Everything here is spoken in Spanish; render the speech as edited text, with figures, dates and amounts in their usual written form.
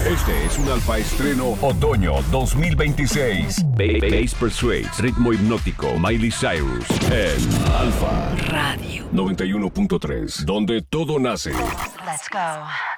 Este es un Alfa Estreno Otoño 2026. Bass Persuades, ritmo hipnótico, Miley Cyrus en Alfa Radio 91.3, donde todo nace. Let's go.